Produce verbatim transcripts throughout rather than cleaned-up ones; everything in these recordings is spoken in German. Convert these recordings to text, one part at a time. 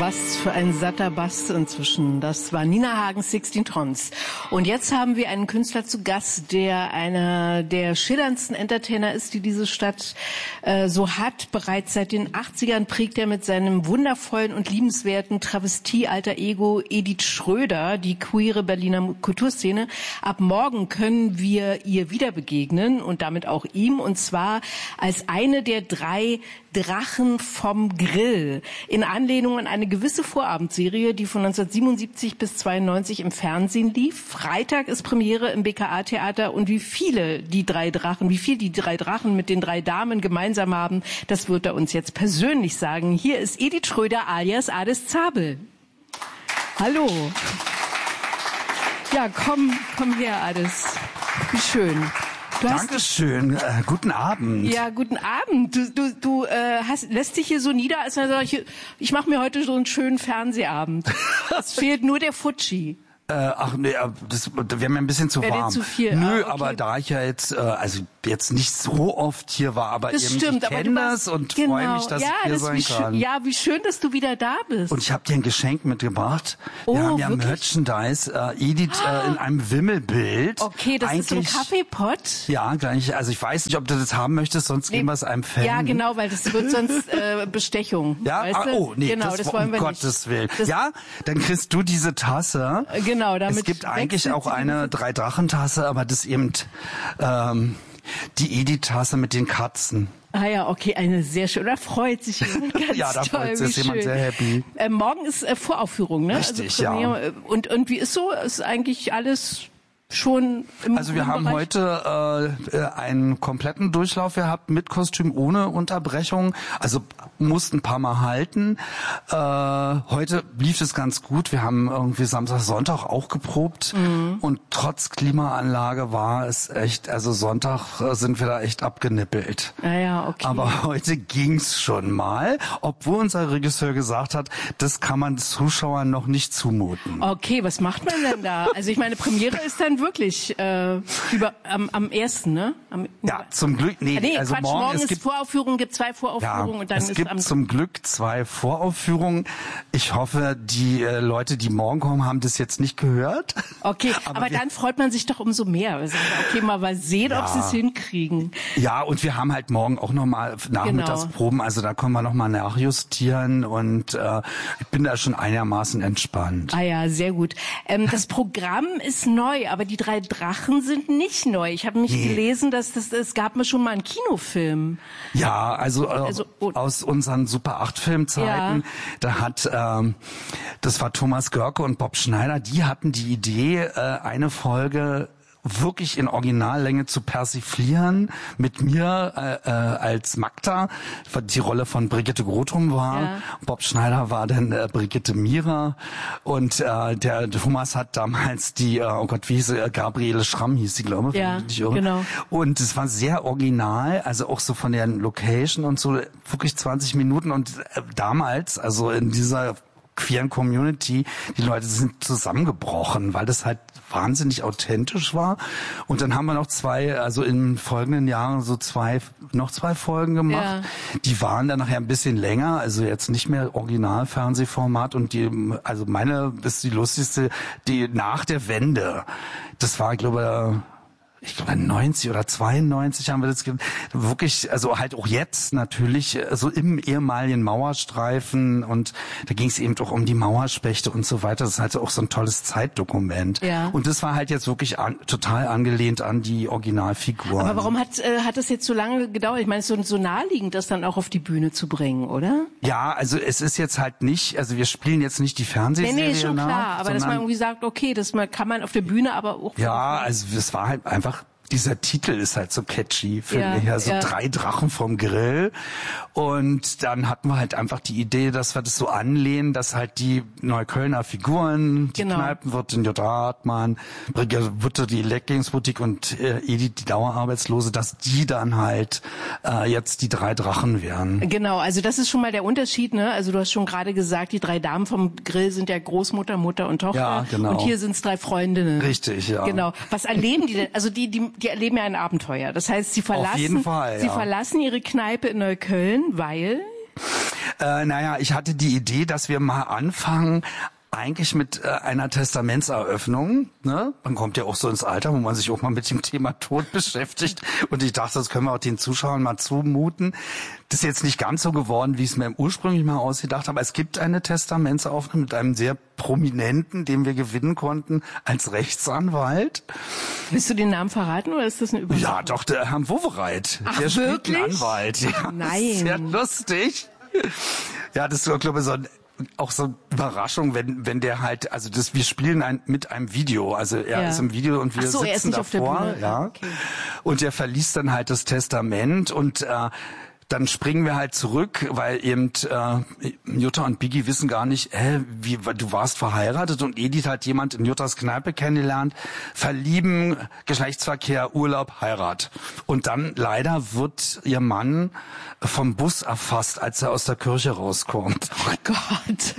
Was für ein satter Bass inzwischen. Das war Nina Hagen, sechzehn Tons. Und jetzt haben wir einen Künstler zu Gast, der einer der schillerndsten Entertainer ist, die diese Stadt äh, so hat. Bereits seit den achtzigern prägt er mit seinem wundervollen und liebenswerten Travestie-Alter Ego Edith Schröder die queere Berliner Kulturszene. Ab morgen können wir ihr wieder begegnen und damit auch ihm, und zwar als eine der drei Drachen vom Grill, in Anlehnung an eine gewisse Vorabendserie, die von neunzehnhundertsiebenundsiebzig bis zweiundneunzig im Fernsehen lief. Freitag ist Premiere im B K A-Theater, und wie viele die drei Drachen, wie viel die drei Drachen mit den drei Damen gemeinsam haben, das wird er uns jetzt persönlich sagen. Hier ist Edith Schröder alias Ades Zabel. Hallo. Ja, komm, komm her, Ades. Wie schön. Du Dankeschön, äh, guten Abend. Ja, guten Abend. Du, du, du äh, hast, lässt dich hier so nieder, als wenn ich, ich mache mir heute so einen schönen Fernsehabend. Es fehlt nur der Futschi. Äh, ach nee, das wäre mir ein bisschen zu Wäre warm. Zu viel. Nö, ah, okay. Aber da ich ja jetzt, äh, also jetzt nicht so oft hier war, aber das eben stimmt, ich kenne das und genau. freue mich, dass ja, ich hier das sein wie kann. Ja, wie schön, dass du wieder da bist. Und ich habe dir ein Geschenk mitgebracht. Wir oh, haben ja wirklich? Merchandise, äh, Edith äh, in einem Wimmelbild. Okay, das Eigentlich, ist so ein Kaffeepott. Ja, gleich. Also ich weiß nicht, ob du das haben möchtest, sonst nee. geben wir es einem Fan. Ja, genau, weil das wird sonst äh, Bestechung. Ja, weißt ah, du? oh nee, genau, das, das um wollen wir Gottes nicht. Willen. Das ja, dann kriegst du diese Tasse. Genau, damit es gibt eigentlich auch eine Drei-Drachen-Tasse, aber das eben ähm, die Edith-Tasse mit den Katzen. Ah ja, okay, eine sehr schöne. Da freut sich jemand ganz ja, da toll, freut sich jemand sehr happy. Äh, morgen ist äh, Voraufführung, ne? Richtig, also ja. Und, und wie ist so? Ist eigentlich alles schon im Also wir haben Bereich? heute äh, einen kompletten Durchlauf gehabt mit Kostüm ohne Unterbrechung. Also mussten ein paar Mal halten. Äh, heute lief es ganz gut. Wir haben irgendwie Samstag, Sonntag auch geprobt. Mhm. Und trotz Klimaanlage war es echt, also Sonntag äh, sind wir da echt abgenippelt. Ah ja, okay. Aber heute ging's schon mal, obwohl unser Regisseur gesagt hat, das kann man Zuschauern noch nicht zumuten. Okay, was macht man denn da? Also ich meine, Premiere ist dann wirklich äh, über am, am ersten, ne? Am, ja, zum Glück. Nee, ah, nee also Quatsch, morgen, morgen es ist gibt Voraufführung, gibt zwei Voraufführungen ja, und dann es ist gibt am zum Glück zwei Voraufführungen. Ich hoffe, die äh, Leute, die morgen kommen, haben das jetzt nicht gehört. Okay, aber, aber dann freut man sich doch umso mehr. Also, okay, mal sehen, ja. ob sie es hinkriegen. Ja, und wir haben halt morgen auch nochmal Nachmittagsproben, genau. Also da können wir nochmal nachjustieren, und äh, ich bin da schon einigermaßen entspannt. Ah ja, sehr gut. Ähm, das Programm ist neu, aber die drei Drachen sind nicht neu. Ich habe mich nee. gelesen, dass das, es gab mir schon mal einen Kinofilm. Ja, also, äh, also oh. aus unseren Super acht Filmzeiten, ja. da hat, ähm, das war Thomas Görke und Bob Schneider, die hatten die Idee, äh, eine Folge wirklich in Originallänge zu persiflieren, mit mir äh, äh, als Magda, die Rolle von Brigitte Grothum war. Ja. Bob Schneider war dann äh, Brigitte Mira, und äh, der Thomas hat damals die, äh, oh Gott, wie hieß sie, äh, Gabriele Schramm hieß sie, glaube ich. Ja, genau. Und es war sehr original, also auch so von der Location und so, wirklich zwanzig Minuten, und äh, damals, also in dieser queeren Community, die Leute sind zusammengebrochen, weil das halt wahnsinnig authentisch war. Und dann haben wir noch zwei, also in folgenden Jahren so zwei, noch zwei Folgen gemacht. Ja. Die waren dann nachher ein bisschen länger, also jetzt nicht mehr Original-Fernsehformat, und die, also meine ist die lustigste, die nach der Wende. Das war, glaube ich, ich glaube neunzig oder zweiundneunzig haben wir das wirklich, also halt auch jetzt natürlich, so im ehemaligen Mauerstreifen, und da ging es eben auch um die Mauerspechte und so weiter. Das ist halt auch so ein tolles Zeitdokument. Ja. Und das war halt jetzt wirklich an, total angelehnt an die Originalfiguren. Aber warum hat äh, hat das jetzt so lange gedauert? Ich meine, es ist so, so naheliegend, das dann auch auf die Bühne zu bringen, oder? Ja, also es ist jetzt halt nicht, also wir spielen jetzt nicht die Fernsehserie Nee, nee, schon nach, klar, aber dass man irgendwie sagt, okay, das kann man auf der Bühne, aber auch... Ja, also es war halt einfach, dieser Titel ist halt so catchy, finde ja, ich. Also ja. drei Drachen vom Grill. Und dann hatten wir halt einfach die Idee, dass wir das so anlehnen, dass halt die Neuköllner Figuren, die genau. Kneipenwirtin Jutta Hartmann, Brigitte die Lecklingsboutique und äh, Edith die Dauerarbeitslose, dass die dann halt äh, jetzt die drei Drachen wären. Genau, also das ist schon mal der Unterschied, ne? Also du hast schon gerade gesagt, die drei Damen vom Grill sind ja Großmutter, Mutter und Tochter. Ja, genau. Und hier sind es drei Freundinnen. Richtig, ja. Genau. Was erleben die denn? Also die, die die erleben ja ein Abenteuer. Das heißt, sie verlassen, Auf jeden Fall, sie ja. verlassen ihre Kneipe in Neukölln, weil Äh, naja, ich hatte die Idee, dass wir mal anfangen, eigentlich mit äh, einer Testamentseröffnung, ne? Man kommt ja auch so ins Alter, wo man sich auch mal mit dem Thema Tod beschäftigt. Und ich dachte, das können wir auch den Zuschauern mal zumuten. Das ist jetzt nicht ganz so geworden, wie ich es mir ursprünglich mal ausgedacht habe. Es gibt eine Testamentseröffnung mit einem sehr prominenten, den wir gewinnen konnten, als Rechtsanwalt. Willst du den Namen verraten oder ist das eine Überraschung? Ja, doch, der Herr Wowereit. Ach, der spielt wirklich? einen Anwalt. Ja, Nein. Sehr lustig. Ja, das ist, glaube ich, so ein auch so Überraschung, wenn wenn der halt, also das, wir spielen ein, mit einem Video, also er Ja. ist im Video und wir Ach so, er ist sitzen nicht auf der davor, Bühne. ja, Okay. und er verliest dann halt das Testament und äh, dann springen wir halt zurück, weil eben äh, Jutta und Biggie wissen gar nicht, hä, wie, du warst verheiratet und Edith hat jemand in Juttas Kneipe kennengelernt, verlieben, Geschlechtsverkehr, Urlaub, Heirat. Und dann leider wird ihr Mann vom Bus erfasst, als er aus der Kirche rauskommt. Oh Gott.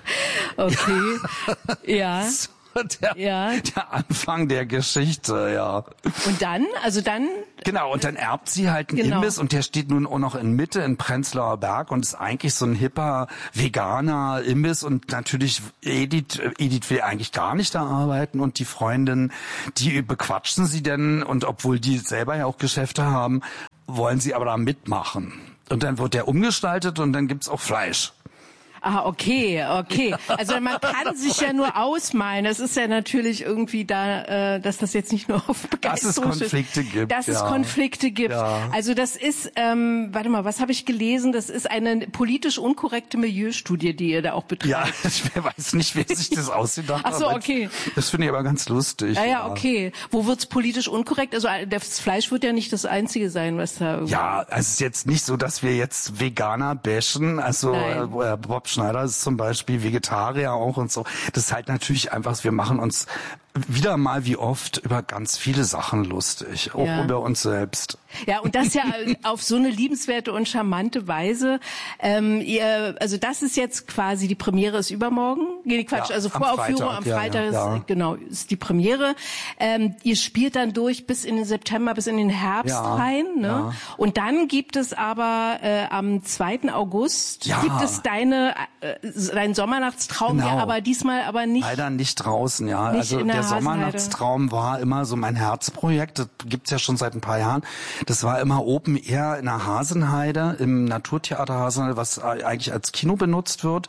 Okay. Ja. Der, Ja. der Anfang der Geschichte, ja. Und dann, also dann. Genau, und dann erbt sie halt einen Genau. Imbiss und der steht nun auch noch in Mitte in Prenzlauer Berg und ist eigentlich so ein hipper, veganer Imbiss und natürlich Edith, Edith will eigentlich gar nicht da arbeiten und die Freundin, die bequatschen sie denn und obwohl die selber ja auch Geschäfte haben, wollen sie aber da mitmachen. Und dann wird der umgestaltet und dann gibt's auch Fleisch. Ah, okay, okay. Also man kann sich ja nur ausmalen. Das ist ja natürlich irgendwie da, äh, dass das jetzt nicht nur auf Begeisterung Dass es Konflikte gibt. Dass es ja. Konflikte gibt. Ja. Also das ist, ähm, warte mal, was habe ich gelesen? Das ist eine politisch unkorrekte Milieustudie, die ihr da auch betreibt. Ja, ich weiß nicht, wer sich das ausgedacht hat. Ach so, okay. Das finde ich aber ganz lustig. Ja, ja, okay. Wo wird's politisch unkorrekt? Also das Fleisch wird ja nicht das Einzige sein, was da irgendwie... Ja, also es ist jetzt nicht so, dass wir jetzt Veganer bashen. Also Nein. äh, Bob Schneider ist zum Beispiel Vegetarier auch und so. Das ist halt natürlich einfach, wir machen uns wieder mal wie oft über ganz viele Sachen lustig, auch Ja. über uns selbst. Ja, und das ja auf so eine liebenswerte und charmante Weise. Ähm, ihr, also das ist jetzt quasi, die Premiere ist übermorgen. Nee, Quatsch, Ja, also am Voraufführung Freitag, am ja, Freitag ja, ist, ja. genau, ist die Premiere. Ähm, ihr spielt dann durch bis in den September, bis in den Herbst Ja, rein. Ne? ja. Und dann gibt es aber äh, am zweiten August, Ja. gibt es deine, äh, deinen Sommernachtstraum, Genau. ja, aber diesmal aber nicht. Leider nicht draußen, ja. Nicht also in der der Hasenheide. Sommernachtstraum war immer so mein Herzprojekt. Das gibt's ja schon seit ein paar Jahren. Das war immer Open Air in der Hasenheide, im Naturtheater Hasenheide, was eigentlich als Kino benutzt wird.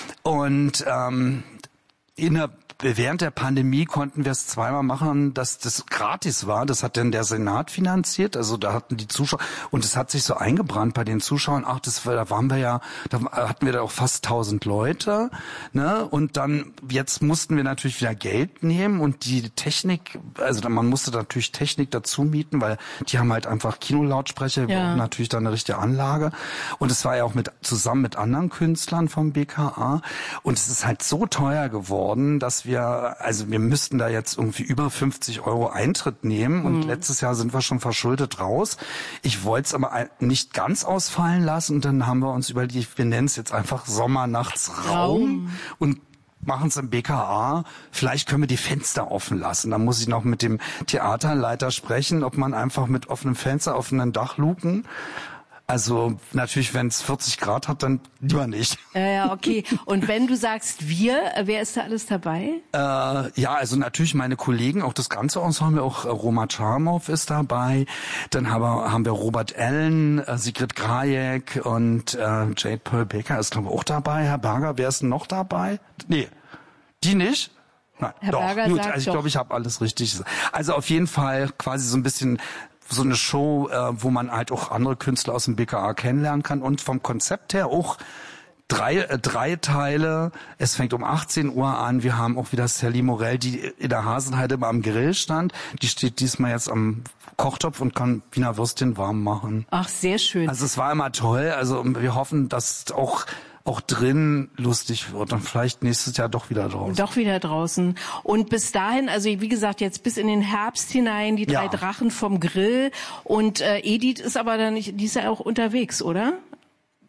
Und ähm, in der Während der Pandemie konnten wir es zweimal machen, dass das gratis war. Das hat dann der Senat finanziert. Also da hatten die Zuschauer, und es hat sich so eingebrannt bei den Zuschauern. Ach, das war, da waren wir ja, da hatten wir da auch fast tausend Leute, ne? Und dann, jetzt mussten wir natürlich wieder Geld nehmen und die Technik, also man musste natürlich Technik dazu mieten, weil die haben halt einfach Kinolautsprecher, wir Ja. brauchen natürlich dann eine richtige Anlage. Und es war ja auch mit, zusammen mit anderen Künstlern vom B K A. Und es ist halt so teuer geworden, dass wir, also wir müssten da jetzt irgendwie über fünfzig Euro Eintritt nehmen und mhm. letztes Jahr sind wir schon verschuldet raus. Ich wollte es aber nicht ganz ausfallen lassen und dann haben wir uns überlegt, wir nennen es jetzt einfach Sommernachtsraum Raum. und machen es im B K A. Vielleicht können wir die Fenster offen lassen. Da muss ich noch mit dem Theaterleiter sprechen, ob man einfach mit offenem Fenster, offenen Dachluken. Also natürlich, wenn es vierzig Grad hat, dann lieber nicht. Ja, ja, okay. Und wenn du sagst wir, äh, wer ist da alles dabei? Äh, ja, also natürlich meine Kollegen, auch das ganze Ensemble, auch äh, Roma Charmov ist dabei. Dann haben wir, haben wir Robert Allen, äh, Sigrid Grajek und äh, Jade Pearl Baker ist glaube ich auch dabei. Herr Berger, wer ist denn noch dabei? Nee, die nicht? Nein, Herr doch. Berger Gut, sagt also ich doch. glaube, ich habe alles richtig. Also auf jeden Fall quasi so ein bisschen so eine Show, äh, wo man halt auch andere Künstler aus dem B K A kennenlernen kann und vom Konzept her auch drei äh, drei Teile. Es fängt um achtzehn Uhr an. Wir haben auch wieder Sally Morell, die in der Hasenheide immer am Grill stand. Die steht diesmal jetzt am Kochtopf und kann Wiener Würstchen warm machen. Ach, sehr schön. Also es war immer toll. Also wir hoffen, dass auch auch drin lustig wird und vielleicht nächstes Jahr doch wieder draußen. Doch wieder draußen. Und bis dahin, also wie gesagt, jetzt bis in den Herbst hinein, die drei Ja. Drachen vom Grill. Und äh, Edith ist aber dann nicht, die ist ja auch unterwegs, oder?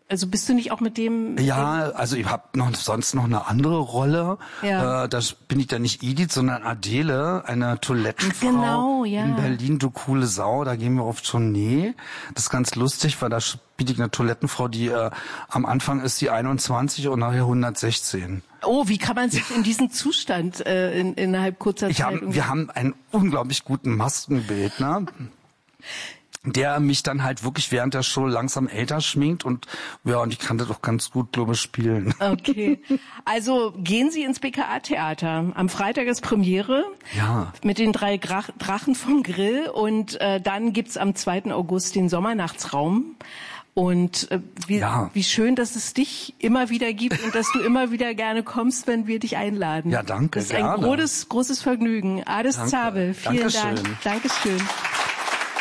Also bist du nicht auch mit dem... Mit ja, dem also ich habe noch sonst noch eine andere Rolle. Ja. Äh, da bin ich dann nicht Edith, sondern Adele, eine Toilettenfrau Ach, genau, ja. in Berlin, du coole Sau. Da gehen wir oft schon, nee. Das ist ganz lustig, weil da spiele ich eine Toilettenfrau, die äh, am Anfang ist die einundzwanzig und nachher hundertsechzehn. Oh, wie kann man sich in diesen Zustand äh, in, innerhalb kurzer ich Zeit... Hab, wir haben einen unglaublich guten Maskenbildner. Der mich dann halt wirklich während der Show langsam älter schminkt und ja, und ich kann das doch ganz gut, glaube ich, spielen. Okay. Also gehen Sie ins B K A-Theater. Am Freitag ist Premiere. Ja. Mit den drei Grach- Drachen vom Grill und äh, dann gibt's am zweiten August den Sommernachtsraum. Und äh, wie, ja. wie schön, dass es dich immer wieder gibt und dass du immer wieder gerne kommst, wenn wir dich einladen. Ja, danke. Das ist ein gerne. großes, großes Vergnügen. Ades Danke. Zabel, vielen Dankeschön. Dank. Dankeschön.